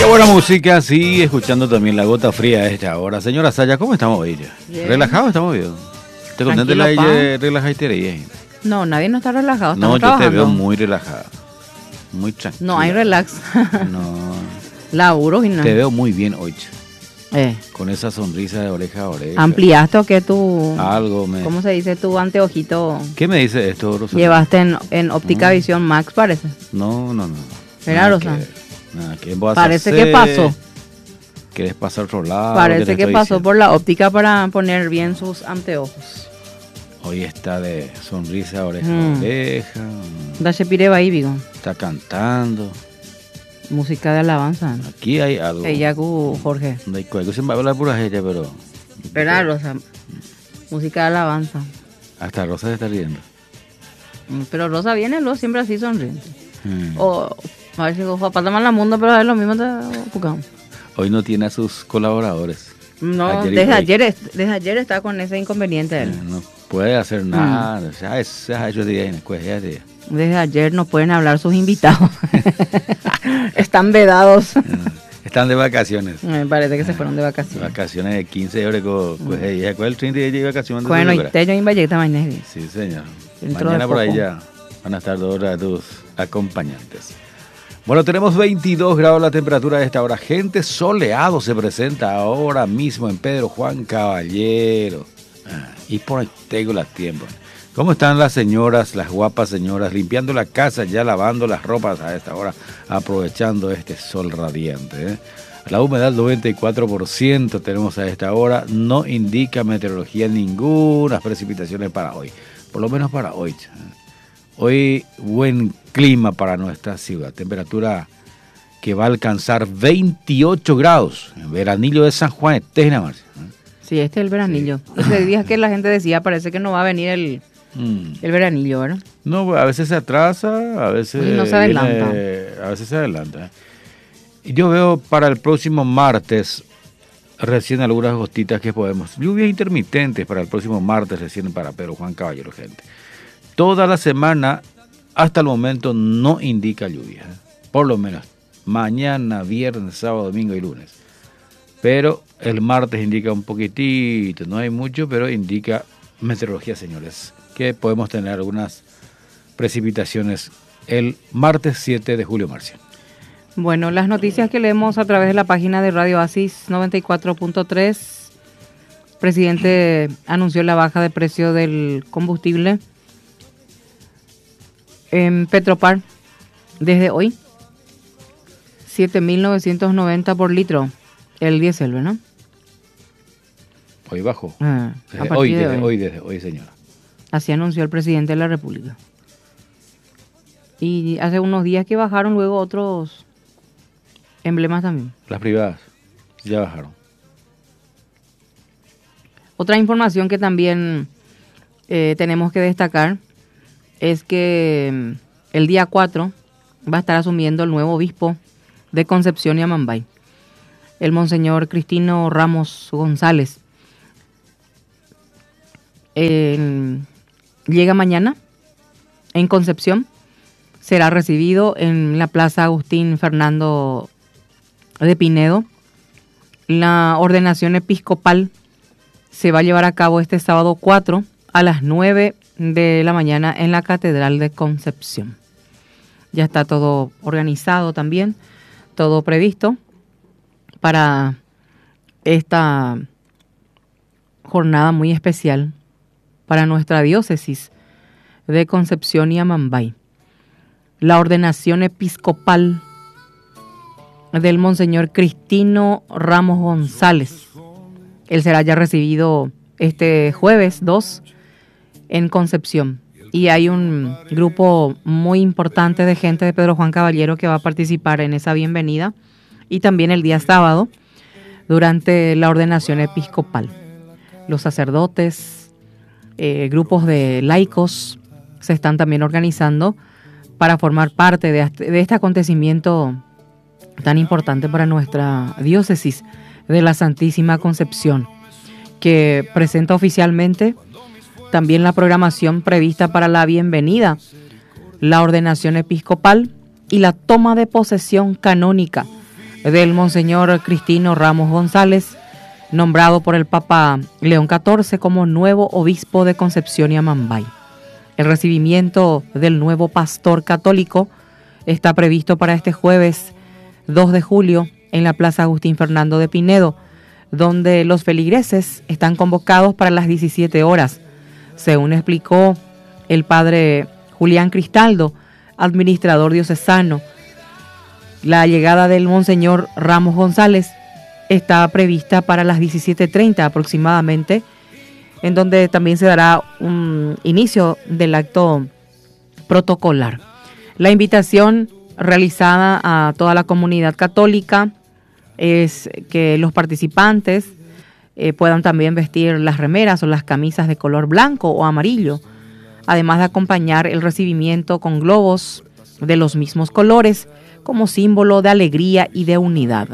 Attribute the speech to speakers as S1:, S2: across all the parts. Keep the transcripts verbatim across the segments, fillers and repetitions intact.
S1: Qué buena música, sí, escuchando también La Gota Fría a esta hora. Señora Saya, ¿cómo estamos hoy?
S2: Bien.
S1: ¿Relajados estamos bien? ¿Te contenta la ella relajada ahí?
S2: No, nadie no está relajado.
S1: No, yo
S2: trabajando.
S1: te veo muy relajada. Muy tranquila.
S2: No hay relax.
S1: No.
S2: Laburo y no.
S1: Te veo muy bien hoy.
S2: Eh.
S1: Con esa sonrisa de oreja a oreja.
S2: ¿Ampliaste o qué tú?
S1: Algo me...
S2: ¿Cómo se dice tu anteojito?
S1: ¿Qué me dice esto, Rosa?
S2: Llevaste en, en óptica
S1: No.
S2: Visión Max, parece.
S1: No, no, no.
S2: Mira,
S1: Nada
S2: Rosa.
S1: que- Nada, ¿qué vas a
S2: Parece
S1: hacer?
S2: que pasó.
S1: ¿Quieres pasar a otro lado?
S2: Parece
S1: ¿Qué te
S2: que
S1: estoy
S2: pasó
S1: diciendo?
S2: por la óptica para poner bien sus anteojos.
S1: Hoy está de sonrisa oreja
S2: Mm.
S1: a oreja.
S2: Dache Pireba ahí, Vigo.
S1: Está cantando.
S2: Música de alabanza.
S1: Aquí hay algo.
S2: Ella con Jorge.
S1: No hay cuello, se me va a hablar pura gente, pero...
S2: ¿Verdad, Rosa? Música de alabanza.
S1: Hasta Rosa se está riendo.
S2: Mm, Pero Rosa viene luego siempre así sonriente.
S1: Mm.
S2: O a ver si papá está mal al mundo, pero es lo mismo. Te...
S1: Hoy no tiene a sus colaboradores.
S2: No,
S1: Ayer y
S2: desde
S1: hoy.
S2: ayer, es- desde ayer está con ese inconveniente él.
S1: Eh, No puede hacer nada. Ya es, ya yo diría en la escuela, ya diría.
S2: Desde ayer no pueden hablar sus invitados. Están vedados.
S1: Eh, Están de vacaciones.
S2: Me parece que se fueron de vacaciones.
S1: Vacaciones de quince horas. ¿Cuál es el treinta de vacaciones?
S2: Bueno, y Tello en Valleta mañana.
S1: Sí, señor.
S2: Dentro
S1: Mañana
S2: de
S1: por ahí
S2: poco.
S1: ya van a estar dos horas tus acompañantes. Bueno, tenemos veintidós grados la temperatura de esta hora. Gente soleado se presenta ahora mismo en Pedro Juan Caballero. Ah, y por ahí tengo las tiempos. ¿Cómo están las señoras, las guapas señoras, limpiando la casa, ya lavando las ropas a esta hora, aprovechando este sol radiante? ¿eh? La humedad noventa y cuatro por ciento tenemos a esta hora. No indica meteorología ninguna precipitaciones para hoy. Por lo menos para hoy. Hoy buen clima para nuestra ciudad. Temperatura que va a alcanzar veintiocho grados. En Veranillo de San Juan, Tejna, Marcia.
S2: Sí, este es el veranillo. Ese día que la gente decía, parece que no va a venir el,
S1: Mm.
S2: el veranillo, ¿verdad?
S1: No, a veces se atrasa, a veces
S2: Y no se adelanta.
S1: viene- a veces se adelanta. Y yo veo para el próximo martes recién algunas gotitas que podemos. Lluvias intermitentes para el próximo martes recién para Pedro Juan Caballero, gente. Toda la semana hasta el momento no indica lluvia. ¿eh? Por lo menos mañana, viernes, sábado, domingo y lunes. Pero el martes indica un poquitito, no hay mucho, pero indica meteorología, señores, que podemos tener algunas precipitaciones el martes siete de julio, Marcia.
S2: Bueno, las noticias que leemos a través de la página de Radio Oasis noventa y cuatro punto tres. Presidente anunció la baja de precio del combustible en Petropar desde hoy. siete mil novecientos noventa por litro el diésel, ¿verdad?
S1: Hoy bajo.
S2: Ah, a
S1: Desde
S2: partir
S1: hoy,
S2: de
S1: desde
S2: hoy.
S1: hoy, desde hoy, señora.
S2: Así anunció el presidente de la República. Y hace unos días que bajaron luego otros emblemas también.
S1: Las privadas ya bajaron.
S2: Otra información que también eh, tenemos que destacar es que mm, el día cuatro va a estar asumiendo el nuevo obispo de Concepción y Amambay, el monseñor Cristino Ramos González. Eh, llega mañana en Concepción, será recibido en la Plaza Agustín Fernando de Pinedo. La ordenación episcopal se va a llevar a cabo este sábado cuatro a las nueve de la mañana en la Catedral de Concepción. Ya está todo organizado también, todo previsto para esta jornada muy especial para nuestra diócesis de Concepción y Amambay. La ordenación episcopal del monseñor Cristino Ramos González. Él será ya recibido este jueves dos en Concepción. Y hay un grupo muy importante de gente de Pedro Juan Caballero que va a participar en esa bienvenida. Y también el día sábado, durante la ordenación episcopal. Los sacerdotes, eh, grupos de laicos se están también organizando para formar parte de este, de este acontecimiento tan importante para nuestra diócesis de la Santísima Concepción, que presenta oficialmente también la programación prevista para la bienvenida, la ordenación episcopal y la toma de posesión canónica del Monseñor Cristino Ramos González, nombrado por el Papa León catorce como nuevo obispo de Concepción y Amambay. El recibimiento del nuevo pastor católico está previsto para este jueves dos de julio en la Plaza Agustín Fernando de Pinedo, donde los feligreses están convocados para las diecisiete horas, según explicó el padre Julián Cristaldo, administrador diocesano. La llegada del Monseñor Ramos González está prevista para las diecisiete treinta aproximadamente, en donde también se dará un inicio del acto protocolar. La invitación realizada a toda la comunidad católica es que los participantes eh, puedan también vestir las remeras o las camisas de color blanco o amarillo, además de acompañar el recibimiento con globos de los mismos colores como símbolo de alegría y de unidad.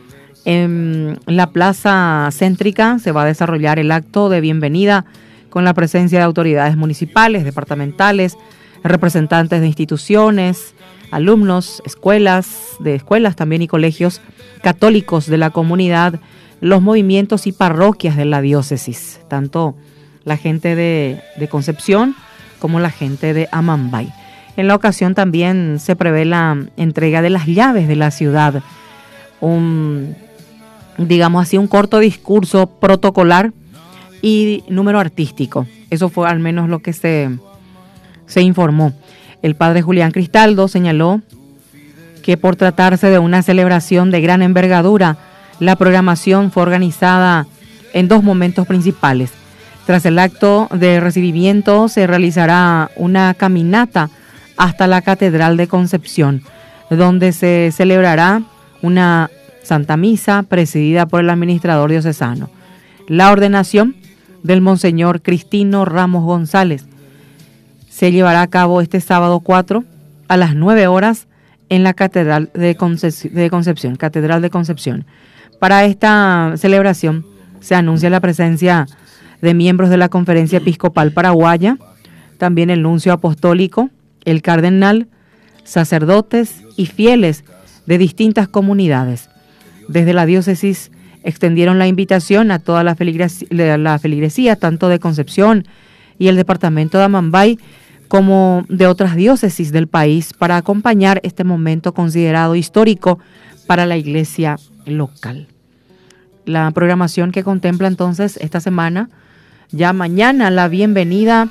S2: En la plaza céntrica se va a desarrollar el acto de bienvenida con la presencia de autoridades municipales, departamentales, representantes de instituciones, alumnos, escuelas, de escuelas también y colegios católicos de la comunidad, los movimientos y parroquias de la diócesis, tanto la gente de, de Concepción como la gente de Amambay. En la ocasión también se prevé la entrega de las llaves de la ciudad, un, digamos así, un corto discurso protocolar y número artístico. Eso fue al menos lo que se, se informó. El padre Julián Cristaldo señaló que por tratarse de una celebración de gran envergadura, la programación fue organizada en dos momentos principales. Tras el acto de recibimiento se realizará una caminata hasta la Catedral de Concepción, donde se celebrará una Santa Misa presidida por el administrador diocesano. La ordenación del Monseñor Cristino Ramos González se llevará a cabo este sábado cuatro a las nueve horas en la Catedral de Concepción, de Concepción, Catedral de Concepción. Para esta celebración se anuncia la presencia de miembros de la Conferencia Episcopal Paraguaya, también el nuncio apostólico, el cardenal, sacerdotes y fieles de distintas comunidades. Desde la diócesis extendieron la invitación a toda la feligresía, la feligresía tanto de Concepción y el departamento de Amambay como de otras diócesis del país para acompañar este momento considerado histórico para la iglesia local. La programación que contempla entonces esta semana, ya mañana la bienvenida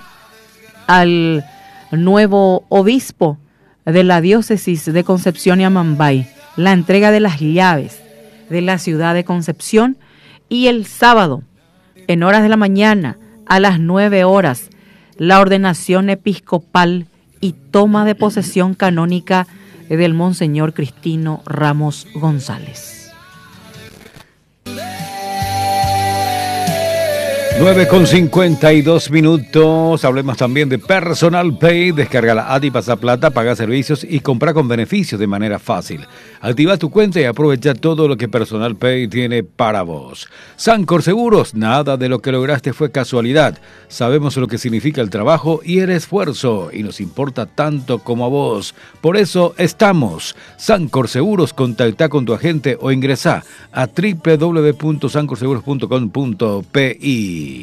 S2: al nuevo obispo de la diócesis de Concepción y Amambay, la entrega de las llaves de la ciudad de Concepción, y el sábado, en horas de la mañana, a las nueve horas, la ordenación episcopal y toma de posesión canónica del Monseñor Cristino Ramos González.
S1: nueve con cincuenta y dos minutos. Hablemos también de Personal Pay. Descarga la app y pasa plata, paga servicios y compra con beneficios de manera fácil. Activa tu cuenta y aprovecha todo lo que Personal Pay tiene para vos. Sancor Seguros, nada de lo que lograste fue casualidad. Sabemos lo que significa el trabajo y el esfuerzo y nos importa tanto como a vos. Por eso estamos. Sancor Seguros, contacta con tu agente o ingresa a doble u doble u doble u punto sancor seguros punto com punto pi.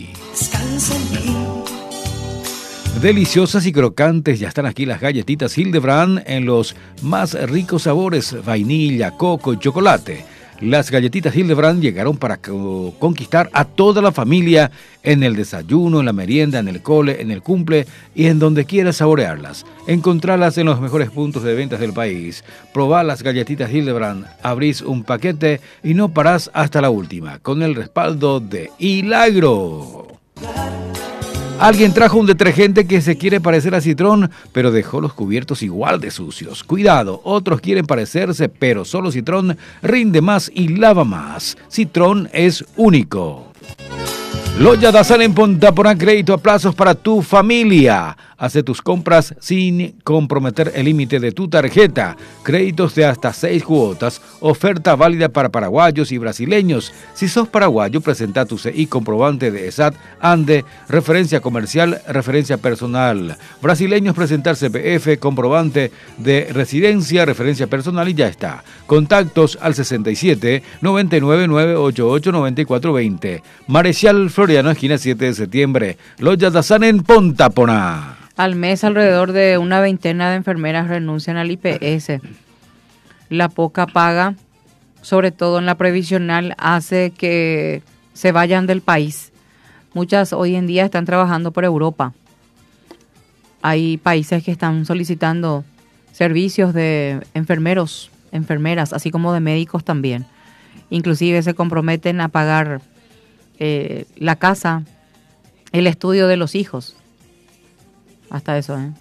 S1: Deliciosas y crocantes, ya están aquí las galletitas Hildebrand en los más ricos sabores, vainilla, coco y chocolate. Las galletitas Hildebrand llegaron para conquistar a toda la familia en el desayuno, en la merienda, en el cole, en el cumple y en donde quieras saborearlas. Encontralas en los mejores puntos de ventas del país. Probá las galletitas Hildebrand, abrís un paquete y no parás hasta la última, con el respaldo de Hilagro. Alguien trajo un detergente que se quiere parecer a Citrón, pero dejó los cubiertos igual de sucios. Cuidado, otros quieren parecerse, pero solo Citrón rinde más y lava más. Citrón es único. Loya Dazal en Ponta Porán, crédito a plazos para tu familia. Hace tus compras sin comprometer el límite de tu tarjeta. Créditos de hasta seis cuotas. Oferta válida para paraguayos y brasileños. Si sos paraguayo, presenta tu C I comprobante de E S A T, ANDE, referencia comercial, referencia personal. Brasileños, presentar C P F, comprobante de residencia, referencia personal y ya está. Contactos al sesenta y siete, noventa y nueve, novecientos ochenta y ocho, noventa y cuatro veinte. Marechal Floriano, esquina siete de septiembre. Loya Dazán en Pontapona.
S2: Al mes, alrededor de una veintena de enfermeras renuncian al I P S. La poca paga, sobre todo en la previsional, hace que se vayan del país. Muchas hoy en día están trabajando por Europa. Hay países que están solicitando servicios de enfermeros, enfermeras, así como de médicos también. Inclusive se comprometen a pagar eh, la casa, el estudio de los hijos. Hasta eso, ¿eh?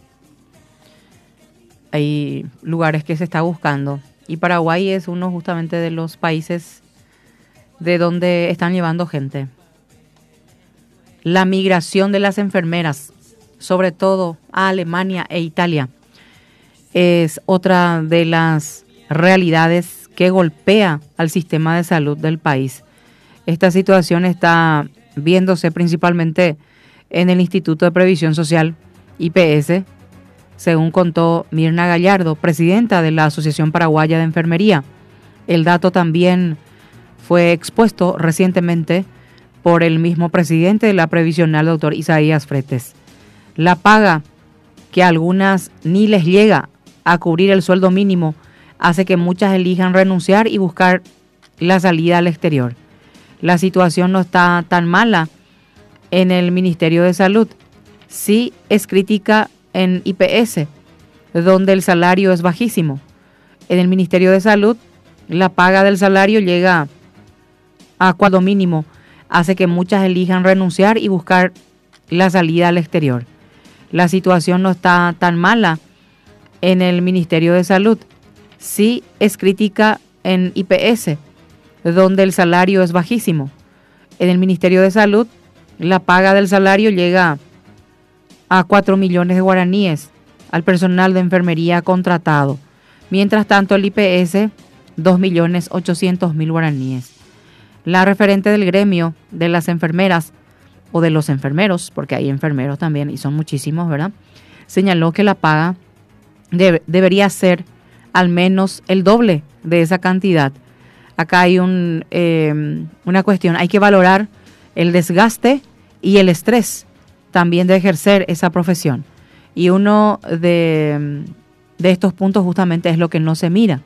S2: Hay lugares que se está buscando. Y Paraguay es uno justamente de los países de donde están llevando gente. La migración de las enfermeras, sobre todo a Alemania e Italia, es otra de las realidades que golpea al sistema de salud del país. Esta situación está viéndose principalmente en el Instituto de Previsión Social, I P S, según contó Mirna Gallardo, presidenta de la Asociación Paraguaya de Enfermería. El dato también fue expuesto recientemente por el mismo presidente de la Previsional, doctor Isaías Fretes. La paga, que a algunas ni les llega a cubrir el sueldo mínimo, hace que muchas elijan renunciar y buscar la salida al exterior. La situación no está tan mala en el Ministerio de Salud. Sí es crítica en I P S, donde el salario es bajísimo. En el Ministerio de Salud, la paga del salario llega a cuadro mínimo, hace que muchas elijan renunciar y buscar la salida al exterior. La situación no está tan mala en el Ministerio de Salud. Sí es crítica en I P S, donde el salario es bajísimo. En el Ministerio de Salud, la paga del salario llega a cuatro millones de guaraníes al personal de enfermería contratado. Mientras tanto, el I P S, dos millones ochocientos mil guaraníes. La referente del gremio de las enfermeras, o de los enfermeros, porque hay enfermeros también, y son muchísimos, ¿verdad?, señaló que la paga debe, debería ser al menos el doble de esa cantidad. Acá hay un, eh, una cuestión, hay que valorar el desgaste y el estrés también de ejercer esa profesión. Y uno de, de estos puntos justamente es lo que no se mira.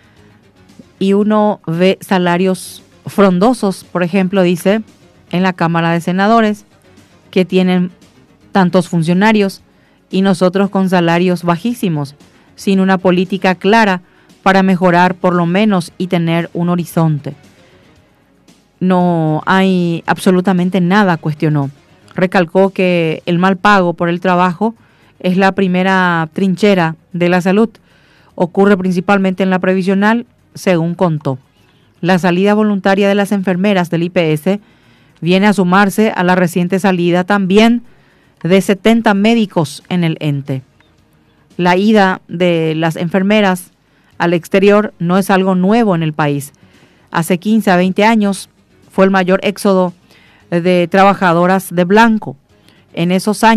S2: Y uno ve salarios frondosos, por ejemplo, dice, en la Cámara de Senadores, que tienen tantos funcionarios, y nosotros con salarios bajísimos, sin una política clara para mejorar por lo menos y tener un horizonte. No hay absolutamente nada, cuestionó. Recalcó que el mal pago por el trabajo es la primera trinchera de la salud. Ocurre principalmente en la previsional, según contó. La salida voluntaria de las enfermeras del I P S viene a sumarse a la reciente salida también de setenta médicos en el ente. La ida de las enfermeras al exterior no es algo nuevo en el país. Hace quince a veinte años fue el mayor éxodo de trabajadoras de blanco. En esos años